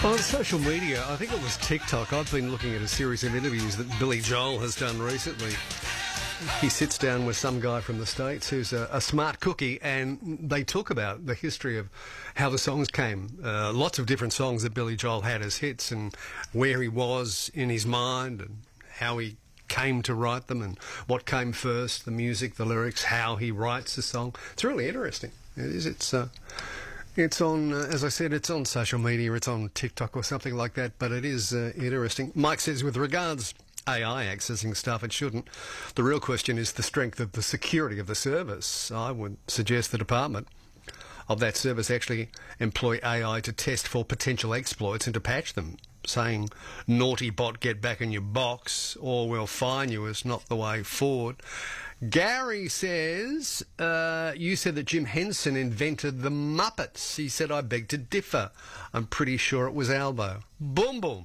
On social media, I think it was TikTok, I've been looking at a series of interviews that Billy Joel has done recently. He sits down with some guy from the States who's a smart cookie, and they talk about the history of how the songs came. Lots of different songs that Billy Joel had as hits and where he was in his mind and how he came to write them and what came first, the music, the lyrics, how he writes the song. It's really interesting. It is. It's on, as I said, it's on social media, it's on TikTok or something like that, but it is interesting. Mike says, with regards AI accessing stuff, it shouldn't. The real question is the strength of the security of the service. I would suggest the department of that service actually employ AI to test for potential exploits and to patch them. Saying, naughty bot, get back in your box, or we'll fine you is not the way forward. Gary says, you said that Jim Henson invented the Muppets. He said, I beg to differ. I'm pretty sure it was Albo. Boom, boom.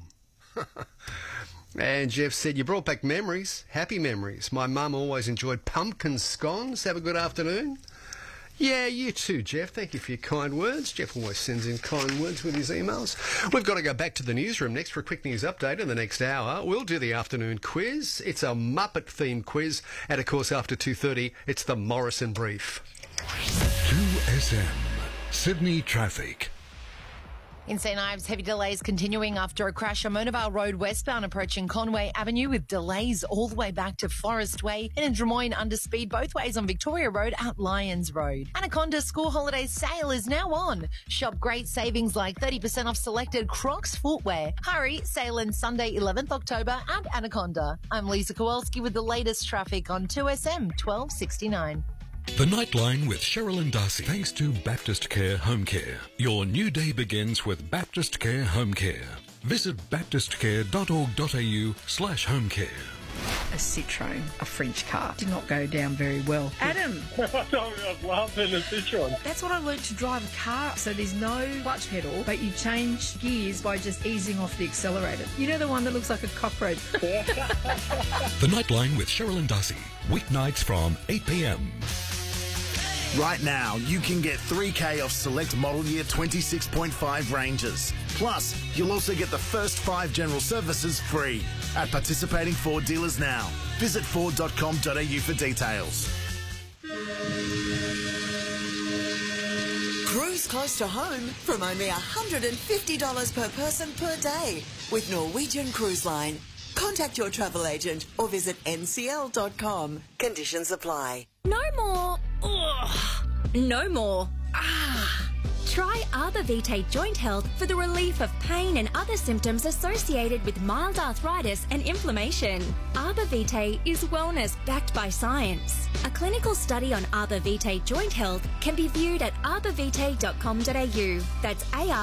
And Jeff said, you brought back memories, happy memories. My mum always enjoyed pumpkin scones. Have a good afternoon. Yeah, you too, Jeff. Thank you for your kind words. Jeff always sends in kind words with his emails. We've got to go back to the newsroom next for a quick news update in the next hour. We'll do the afternoon quiz. It's a Muppet-themed quiz. And, of course, after 2:30, it's the Morrison Brief. 2SM, Sydney traffic. In St Ives, heavy delays continuing after a crash on Monavale Road westbound approaching Conway Avenue with delays all the way back to Forest Way and in Drummoyne under speed both ways on Victoria Road at Lyons Road. Anaconda school holidays sale is now on. Shop great savings like 30% off selected Crocs footwear. Hurry, sale ends Sunday 11th October at Anaconda. I'm Lisa Kowalski with the latest traffic on 2SM 1269. The Nightline with Cheryl and Darcy. Thanks to Baptist Care Home Care. Your new day begins with Baptist Care Home Care. Visit baptistcare.org.au/home care. A Citroen, a French car, did not go down very well. Adam! I love in a Citroen. That's what I learnt to drive a car. So there's no clutch pedal, but you change gears by just easing off the accelerator. You know the one that looks like a cockroach? The Nightline with Cheryl and Darcy. Weeknights from 8 p.m. Right now, you can get 3K off select model year 26.5 Rangers. Plus, you'll also get the first 5 general services free at participating Ford dealers now. Visit Ford.com.au for details. Cruise close to home from only $150 per person per day with Norwegian Cruise Line. Contact your travel agent or visit ncl.com. Conditions apply. No more. Ugh. No more. Try Arbor Vitae Joint Health for the relief of pain and other symptoms associated with mild arthritis and inflammation. Arbor Vitae is wellness backed by science. A clinical study on Arbor Vitae Joint Health can be viewed at arborvitae.com.au. That's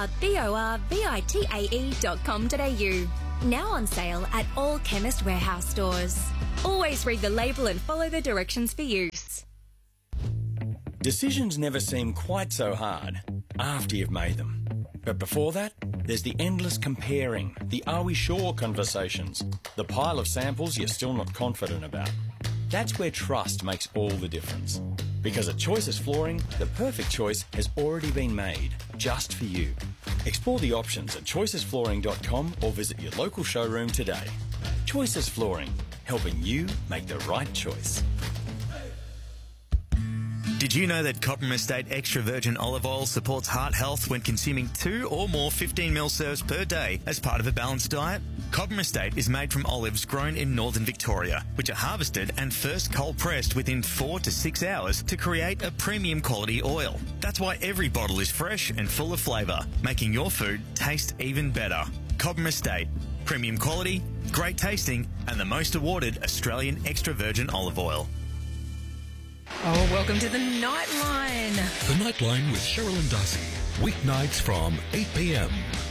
ARBORVITAE.com.au. Now on sale at all Chemist Warehouse stores. Always read the label and follow the directions for use. Decisions never seem quite so hard after you've made them. But before that, there's the endless comparing, the are we sure conversations, the pile of samples you're still not confident about. That's where trust makes all the difference. Because at Choices Flooring, the perfect choice has already been made, just for you. Explore the options at choicesflooring.com or visit your local showroom today. Choices Flooring, helping you make the right choice. Did you know that Cobram Estate Extra Virgin Olive Oil supports heart health when consuming 2 or more 15ml serves per day as part of a balanced diet? Cobram Estate is made from olives grown in northern Victoria, which are harvested and first cold pressed within 4 to 6 hours to create a premium quality oil. That's why every bottle is fresh and full of flavour, making your food taste even better. Cobram Estate. Premium quality, great tasting, and the most awarded Australian extra virgin olive oil. Oh, welcome to the Nightline. The Nightline with Cheryl and Darcy. Weeknights from 8 p.m.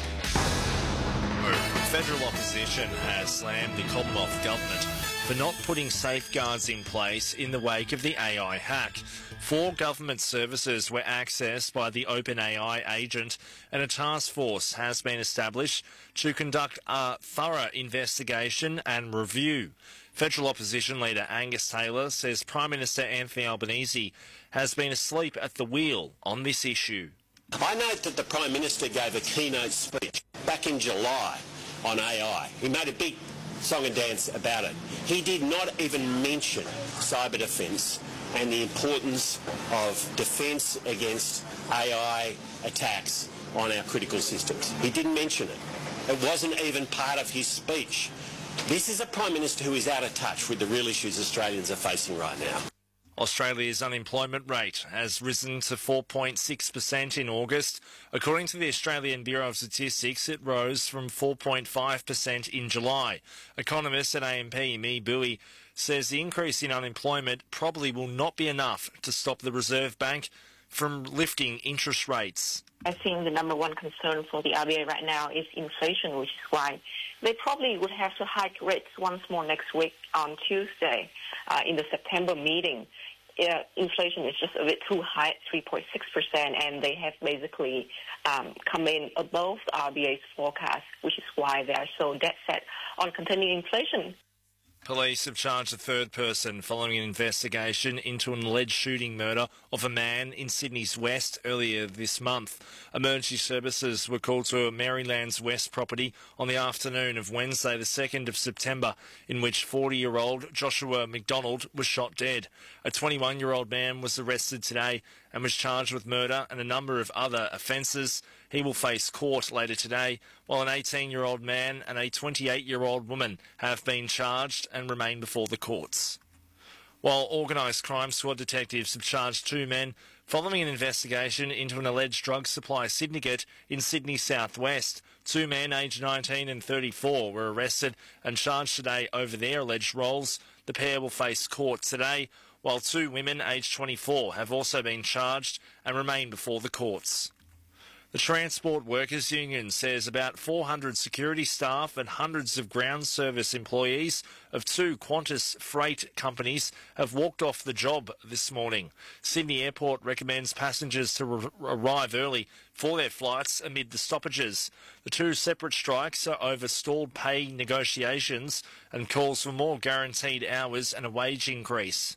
Federal opposition has slammed the Commonwealth Government for not putting safeguards in place in the wake of the AI hack. 4 government services were accessed by the OpenAI agent, and a task force has been established to conduct a thorough investigation and review. Federal opposition leader Angus Taylor says Prime Minister Anthony Albanese has been asleep at the wheel on this issue. I note that the Prime Minister gave a keynote speech back in July on AI. He made a big song and dance about it. He did not even mention cyber defence and the importance of defence against AI attacks on our critical systems. He didn't mention it. It wasn't even part of his speech. This is a Prime Minister who is out of touch with the real issues Australians are facing right now. Australia's unemployment rate has risen to 4.6% in August. According to the Australian Bureau of Statistics, it rose from 4.5% in July. Economist at AMP, Mi Bui, says the increase in unemployment probably will not be enough to stop the Reserve Bank from lifting interest rates. I think the number one concern for the RBA right now is inflation, which is why they probably would have to hike rates once more next week on Tuesday in the September meeting. Inflation is just a bit too high at 3.6%, and they have basically come in above the RBA's forecast, which is why they are so dead set on containing inflation. Police have charged a third person following an investigation into an alleged shooting murder of a man in Sydney's West earlier this month. Emergency services were called to a Maryland's West property on the afternoon of Wednesday, the 2nd of September, in which 40-year-old Joshua McDonald was shot dead. A 21-year-old man was arrested today and was charged with murder and a number of other offences. He will face court later today, while an 18-year-old man and a 28-year-old woman have been charged and remain before the courts. While organised crime squad detectives have charged 2 men following an investigation into an alleged drug supply syndicate in Sydney southwest. 2 men aged 19 and 34 were arrested and charged today over their alleged roles. The pair will face court today, while 2 women aged 24 have also been charged and remain before the courts. The Transport Workers Union says about 400 security staff and hundreds of ground service employees of 2 Qantas freight companies have walked off the job this morning. Sydney Airport recommends passengers to arrive early for their flights amid the stoppages. The 2 separate strikes are over stalled pay negotiations and calls for more guaranteed hours and a wage increase.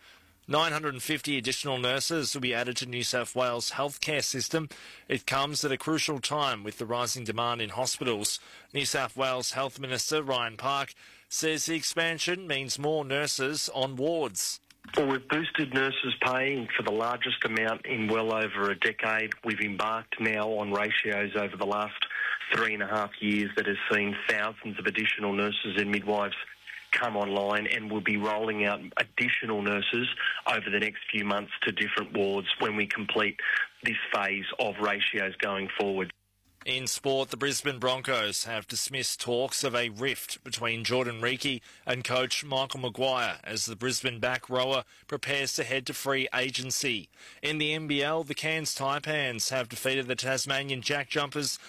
950 additional nurses will be added to New South Wales' healthcare system. It comes at a crucial time with the rising demand in hospitals. New South Wales Health Minister Ryan Park says the expansion means more nurses on wards. Well, we've boosted nurses' pay for the largest amount in well over a decade. We've embarked now on ratios over the last 3.5 years that has seen thousands of additional nurses and midwives come online, and we'll be rolling out additional nurses over the next few months to different wards when we complete this phase of ratios going forward. In sport, the Brisbane Broncos have dismissed talks of a rift between Jordan Riki and coach Michael Maguire as the Brisbane back rower prepares to head to free agency. In the NBL, the Cairns Taipans have defeated the Tasmanian Jack Jumpers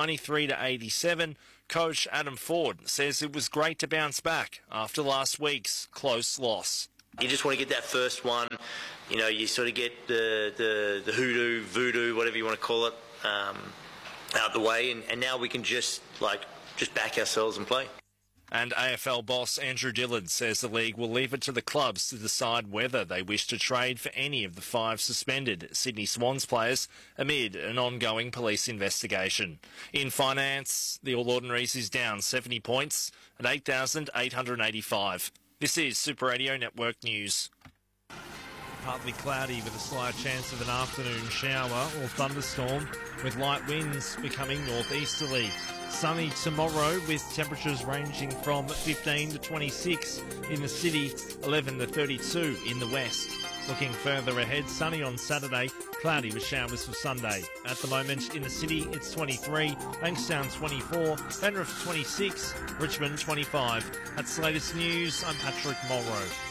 93-87. Coach Adam Ford says it was great to bounce back after last week's close loss. You just want to get that first one. You know, you sort of get the hoodoo, voodoo, whatever you want to call it, out the way, and now we can just back ourselves and play. And AFL boss Andrew Dillard says the league will leave it to the clubs to decide whether they wish to trade for any of the 5 suspended Sydney Swans players amid an ongoing police investigation. In finance, the All Ordinaries is down 70 points at 8,885. This is Super Radio Network News. Partly cloudy with a slight chance of an afternoon shower or thunderstorm, with light winds becoming northeasterly. Sunny tomorrow with temperatures ranging from 15 to 26 in the city, 11 to 32 in the west. Looking further ahead, sunny on Saturday, cloudy with showers for Sunday. At the moment in the city, it's 23, Bankstown 24, Penrith 26, Richmond 25. That's the latest news. I'm Patrick Mulrow.